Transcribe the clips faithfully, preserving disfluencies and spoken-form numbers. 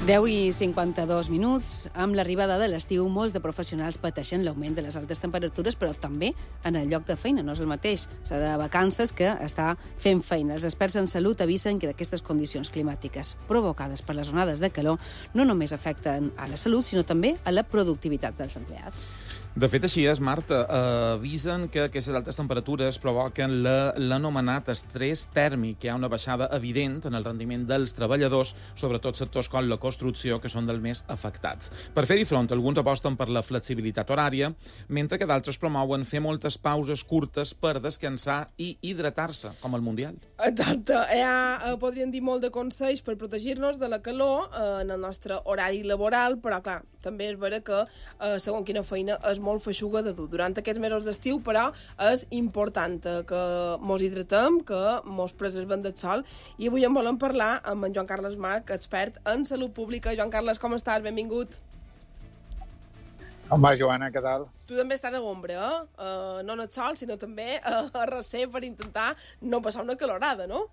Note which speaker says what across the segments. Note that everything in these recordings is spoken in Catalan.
Speaker 1: deu i cinquanta-dos minuts. Amb l'arribada de l'estiu, molts de professionals pateixen l'augment de les altes temperatures, però també en el lloc de feina. No és el mateix s'ha de vacances que està fent feina. Els experts en salut avisen que aquestes condicions climàtiques provocades per les onades de calor no només afecten a la salut, sinó també a la productivitat dels empleats.
Speaker 2: De fet, així és, Marta. Uh, avisen que aquestes altes temperatures provoquen l'anomenat estrès tèrmic. Hi ha una baixada evident en el rendiment dels treballadors, sobretot sectors com la construcció, que són dels més afectats. Per fer-hi front, alguns aposten per la flexibilitat horària, mentre que d'altres promouen fer moltes pauses curtes per descansar i hidratar-se, com el Mundial.
Speaker 3: Exacte. Ja eh, podríem dir molt de consells per protegir-nos de la calor eh, en el nostre horari laboral, però, clar, també és vera que, eh, segons quina feina, és molt feixuga de dur durant aquests mesos d'estiu, però és important que mos hidratem, que mos preservem del sol, i avui en volem parlar amb en Joan Carles March, expert en salut pública. Joan Carles, com estàs? Benvingut.
Speaker 4: Home, Joana, què tal?
Speaker 3: Tu també estàs a l'ombra, eh? Uh, no en el sol, sinó també uh, a recer per intentar no passar una calorada, no?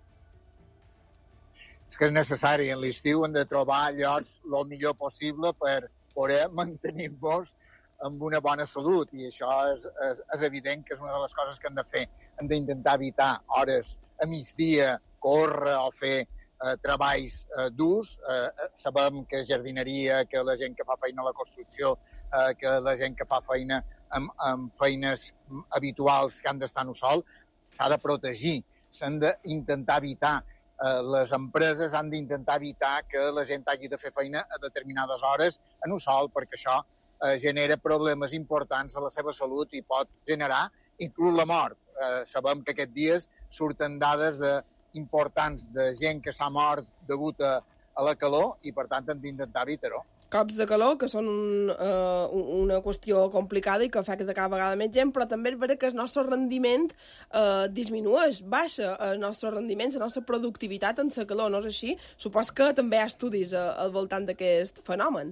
Speaker 4: És que és necessari. En l'estiu hem de trobar llocs el millor possible per poder mantenir-nos amb una bona salut, i això és, és, és evident que és una de les coses que hem de fer. Hem d'intentar evitar hores a migdia, córrer o fer eh, treballs eh, durs. Eh, sabem que jardineria, que la gent que fa feina a la construcció, eh, que la gent que fa feina amb, amb feines habituals que han d'estar en el sol, s'ha de protegir. S'han d'intentar evitar. Eh, les empreses han d'intentar evitar que la gent hagi de fer feina a determinades hores en el sol, perquè això eh, genera problemes importants a la seva salut i pot generar inclús la mort. Eh, sabem que aquests dies surten dades de, importants de gent que s'ha mort degut a, a la calor, i per tant hem d'intentar evitar-ho.
Speaker 3: Cops de calor, que són un, uh, una qüestió complicada i que afecta cada vegada més gent, però també és vera que el nostre rendiment uh, disminueix, baixa el nostre rendiment, la nostra productivitat en la calor, no és així? Supos que també hi ha estudis uh, al voltant d'aquest fenomen.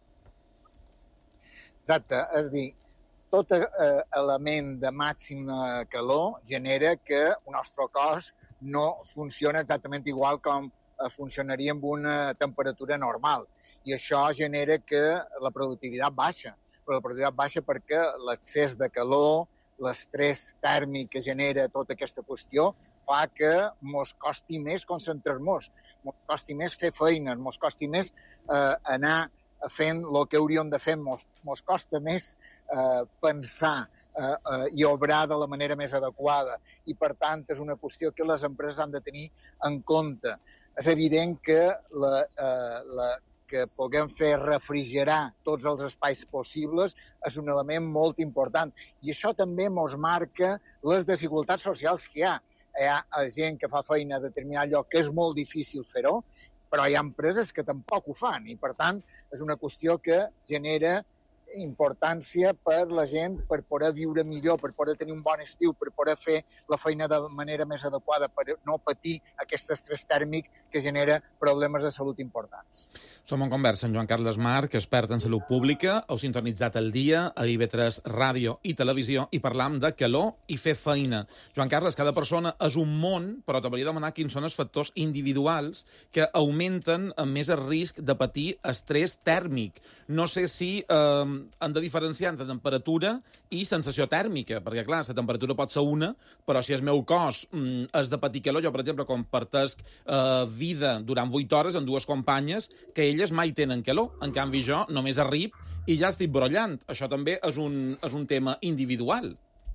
Speaker 4: Exacte, és a dir, tot eh, element de màxima calor genera que el nostre cos no funciona exactament igual com eh, funcionaria amb una temperatura normal. I això genera que la productivitat baixa. Però la productivitat baixa perquè l'excés de calor, l'estrès tèrmic que genera tota aquesta qüestió, fa que mos costi més concentrar-nos, mos costi més fer feines, mos costi més eh, anar fent el que hauríem de fer, mos, mos costa més eh, pensar eh, eh, i obrar de la manera més adequada. I, per tant, és una qüestió que les empreses han de tenir en compte. És evident que la, eh, la que puguem fer refrigerar tots els espais possibles és un element molt important. I això també ens marca les desigualtats socials que hi ha. Hi ha gent que fa feina a determinat lloc que és molt difícil fer-ho, però hi ha empreses que tampoc ho fan, i per tant és una qüestió que genera importància per la gent, per poder viure millor, per poder tenir un bon estiu, per poder fer la feina de manera més adequada, per no patir aquest estrès tèrmic que genera problemes de salut importants.
Speaker 2: Som en conversa amb Joan Carles March, expert en salut pública. Heu sintonitzat el dia a I V tres Ràdio i Televisió i parlam de calor i fer feina. Joan Carles, cada persona és un món, però t'hauria de demanar quins són els factors individuals que augmenten més el risc de patir estrès tèrmic. No sé si eh, han de diferenciar entre temperatura i sensació tèrmica, perquè, clar, la temperatura pot ser una, però si el meu cos mm, és de patir calor, jo, per exemple, compartesc eh, vida durant vuit hores amb dues companyes que elles mai tenen calor. En canvi, jo només arrib i ja estic brollant. Això també és un, és un tema individual.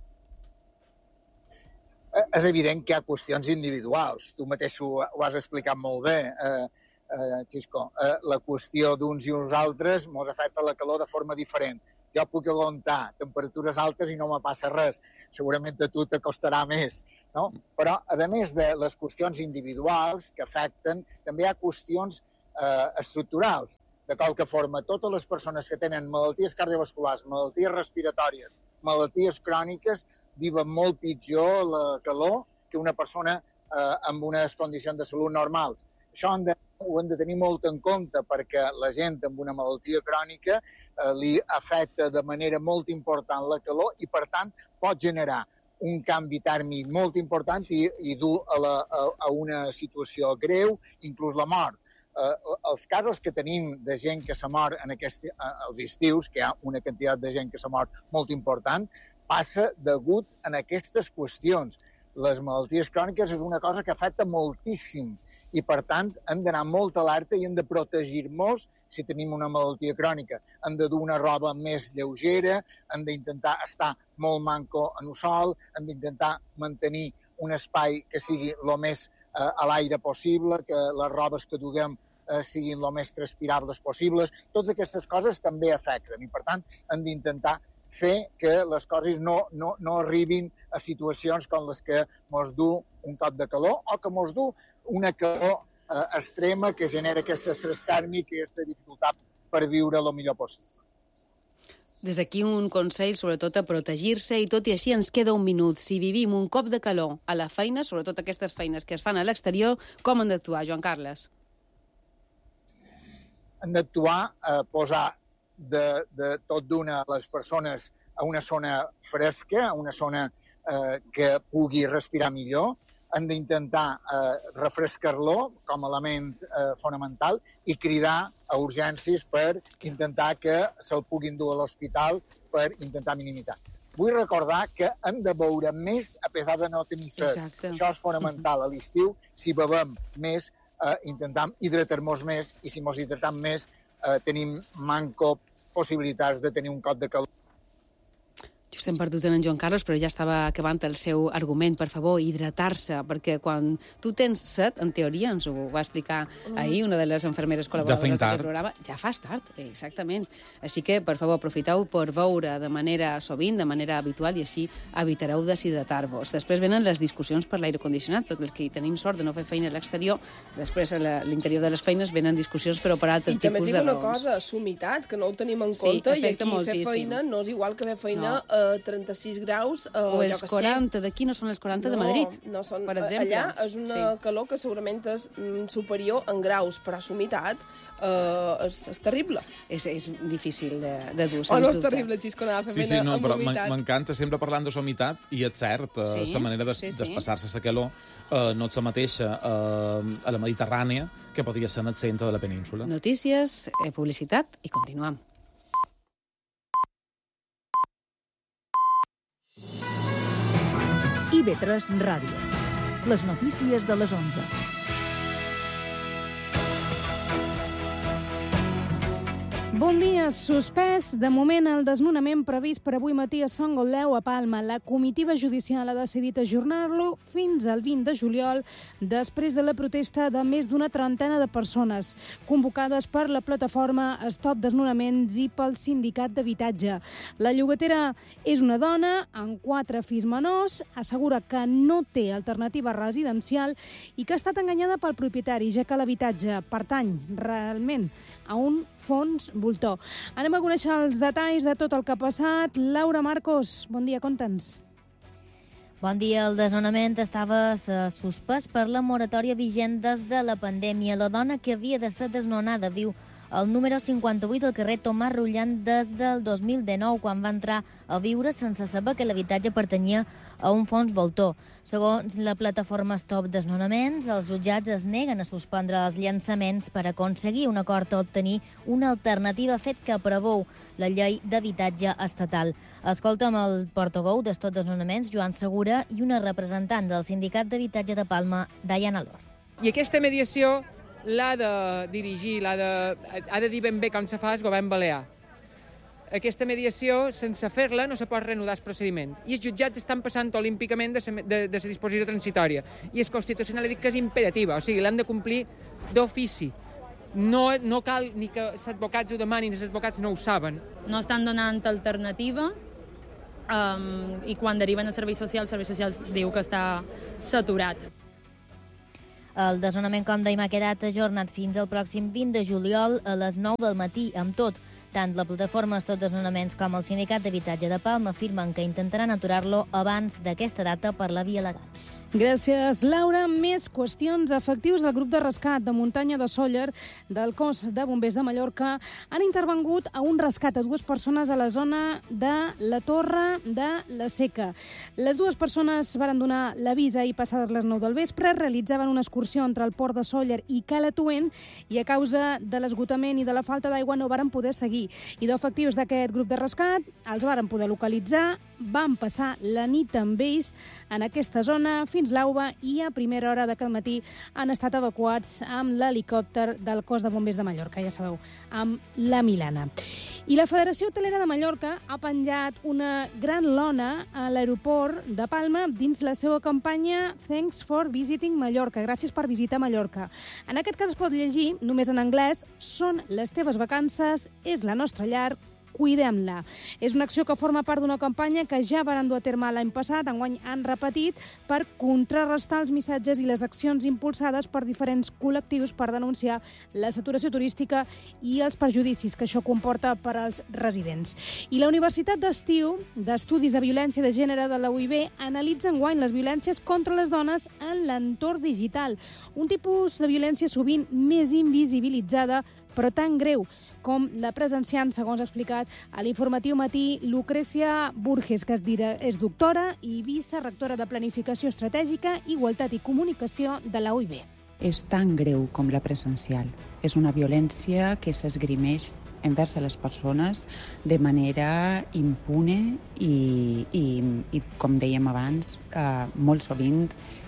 Speaker 4: És evident que hi ha qüestions individuals. Tu mateix ho, ho has explicat molt bé, eh, eh, Xisco. Eh, la qüestió d'uns i uns altres ens afecta la calor de forma diferent. Jo puc aguantar temperatures altes i no me passa res. Segurament a tu t'acostarà més, no? Però, a més de les qüestions individuals que afecten, també hi ha qüestions eh, estructurals. De qualque forma, totes les persones que tenen malalties cardiovasculars, malalties respiratòries, malalties cròniques, viuen molt pitjor la calor que una persona eh, amb unes condicions de salut normals. Això hem de, ho hem de tenir molt en compte, perquè la gent amb una malaltia crònica eh, li afecta de manera molt important la calor i, per tant, pot generar un canvi tèrmic molt important i, i dur a, la, a, a una situació greu, inclús la mort. eh, els casos que tenim de gent que se mor en aquest, eh, als estius, que hi ha una quantitat de gent que se mor molt important, passa degut a aquestes qüestions. Les malalties cròniques és una cosa que afecta moltíssim i, per tant, hem d'anar molt alerta i hem de protegir-nos si tenim una malaltia crònica. Hem de dur una roba més lleugera, hem d'intentar estar molt manco en el sol, hem d'intentar mantenir un espai que sigui el més eh, a l'aire possible, que les robes que duguem eh, siguin el més transpirables possibles. Totes aquestes coses també afecten i, per tant, hem d'intentar fer que les coses no, no, no arribin a situacions com les que mos du un cop de calor o que mos du una calor eh, extrema que genera aquest estrès tèrmic i aquesta dificultat per viure el millor possible.
Speaker 1: Des d'aquí un consell, sobretot, a protegir-se, i tot i així ens queda un minut. Si vivim un cop de calor a la feina, sobretot aquestes feines que es fan a l'exterior, com han d'actuar, Joan Carles?
Speaker 4: Han d'actuar a posar de, de tot d'una les persones a una zona fresca, a una zona eh, que pugui respirar millor. Han d'intentar eh, refrescar-lo com a element eh, fonamental i cridar a urgències per intentar que se'l puguin dur a l'hospital per intentar minimitzar. Vull recordar que hem de beure més a pesar de no tenir set.
Speaker 1: Exacte.
Speaker 4: Això és fonamental a l'estiu. Si bevem més, eh, intentem hidratar-nos més i si ens hidratem més eh, tenim manco possibilitats de tenir un cop de calor.
Speaker 1: Just hem perdut en Joan Carles, però ja estava acabant el seu argument. Per favor, hidratar-se, perquè quan tu tens set, en teoria, ens ho va explicar ahir una de les infermeres col·laboradores d'aquest programa, ja fas tard, exactament. Així que, per favor, aprofiteu per beure de manera sovint, de manera habitual, i així evitareu deshidratar-vos. Després venen les discussions per l'aire condicionat, perquè els que tenim sort de no fer feina a l'exterior, després a l'interior de les feines venen discussions, però per altres tipus de raons.
Speaker 3: I també dic una cosa, sumitat, que no ho tenim en compte,
Speaker 1: sí,
Speaker 3: i aquí
Speaker 1: moltíssim.
Speaker 3: fer feina no és igual que fer feina no. a trenta-sis graus, eh,
Speaker 1: o els quaranta d'aquí no són els quaranta de Madrid,
Speaker 3: no són,
Speaker 1: per exemple.
Speaker 3: Allà és una sí. calor que segurament és mm, superior en graus, però a humitat eh, és, és terrible.
Speaker 1: És, és difícil de, de dur,
Speaker 3: o
Speaker 1: sens
Speaker 3: no és
Speaker 1: dubte.
Speaker 3: terrible, Xisco, anar a fer
Speaker 2: sí,
Speaker 3: feina
Speaker 2: sí, no,
Speaker 3: amb
Speaker 2: però
Speaker 3: humitat.
Speaker 2: m'encanta sempre parlant de humitat, i és cert, la sí? manera de,
Speaker 1: sí, sí.
Speaker 2: d'espassar-se la calor eh, no és la mateixa eh, a la Mediterrània que podria ser en el centre de la península.
Speaker 1: Notícies, eh, publicitat i continuem.
Speaker 5: I ve tres Ràdio. Les notícies de les onze.
Speaker 6: Bon dia. Suspès de moment el desnonament previst per avui matí a Son Gotleu, a Palma. La comitiva judicial ha decidit ajornar-lo fins al vint de juliol, després de la protesta de més d'una trentena de persones convocades per la plataforma Stop Desnonaments i pel sindicat d'habitatge. La llogatera és una dona amb quatre fills menors, assegura que no té alternativa residencial i que ha estat enganyada pel propietari, ja que l'habitatge pertany realment a un fons voltor. Anem a conèixer els detalls de tot el que ha passat. Laura Marcos, bon dia, conta'ns.
Speaker 7: Bon dia. El desnonament estava suspès per la moratòria vigent des de la pandèmia. La dona que havia de ser desnonada viu al número cinquanta-vuit del carrer Tomàs Rullant des del dos mil dinou, quan va entrar a viure sense saber que l'habitatge pertanyia a un fons voltor. Segons la plataforma Stop Desnonaments, els jutjats es neguen a suspendre els llançaments per aconseguir un acord o obtenir una alternativa, fet que preveu la llei d'habitatge estatal. Escolta'm el portaveu de Stop Desnonaments, Joan Segura, i una representant del sindicat d'habitatge de Palma, Diana Lor.
Speaker 8: I aquesta mediació l'ha de dirigir, l'ha de, ha de dir ben bé com se fa el govern balear. Aquesta mediació, sense fer-la, no se pot reanudar el procediment. I els jutjats estan passant olímpicament de la de, de disposició transitòria. I el Constitucional ha dit que és imperativa, o sigui, l'han de complir d'ofici. No, no cal ni que els advocats ho demanin, els advocats no ho saben.
Speaker 9: No estan donant alternativa um, i quan deriven al servei social, el servei social diu que està saturat.
Speaker 7: El desnonament, com dèiem, ha quedat ajornat fins al pròxim vint de juliol a les nou del matí. Amb tot, Tant la plataforma Stop Desnonaments com el Sindicat d'Habitatge de Palma afirmen que intentaran aturar-lo abans d'aquesta data per la via legal.
Speaker 6: Gràcies, Laura. Més qüestions. Efectius del grup de rescat de muntanya de Sóller del cos de bombers de Mallorca han intervengut a un rescat a dues persones a la zona de la Torre de la Seca. Les dues persones varen donar l'avís ahir passades les nou del vespre, realitzaven una excursió entre el port de Sóller i Cala Tuent i a causa de l'esgotament i de la falta d'aigua no varen poder seguir. I d'efectius d'aquest grup de rescat els varen poder localitzar, van passar la nit amb ells en aquesta zona fins l'auba i a primera hora d'aquest matí han estat evacuats amb l'helicòpter del cos de bombers de Mallorca, ja sabeu, amb la Milana. I la Federació Hotelera de Mallorca ha penjat una gran lona a l'aeroport de Palma dins la seva campanya Thanks for Visiting Mallorca, gràcies per visitar Mallorca. En aquest cas es pot llegir, només en anglès, són les teves vacances, és la nostra llar, cuidem-la. És una acció que forma part d'una campanya que ja van dur a terme l'any passat, enguany han repetit, per contrarrestar els missatges i les accions impulsades per diferents col·lectius per denunciar la saturació turística i els perjudicis que això comporta per als residents. I la Universitat d'Estiu d'Estudis de Violència de Gènere de la U I B analitza enguany les violències contra les dones en l'entorn digital, un tipus de violència sovint més invisibilitzada però tan greu com la presenciant, segons ha explicat a l'informatiu matí Lucrecia Burges, que és, dire, és doctora i vicerectora de Planificació Estratègica, Igualtat i Comunicació de la U I B.
Speaker 10: És tan greu com la presencial. És una violència que s'esgrimeix envers les persones de manera impune i, i, i com dèiem abans, eh, molt sovint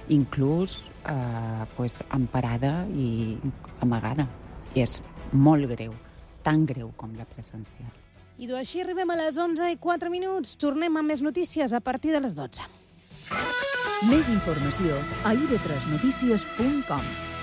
Speaker 10: inclús eh, pues, emparada i amagada. I és molt greu, tan greu com la presencial.
Speaker 6: I així arribem a les onze i quatre minuts. Tornem amb més notícies a partir de les dotze.
Speaker 5: Més informació a i ve tres notícies punt com.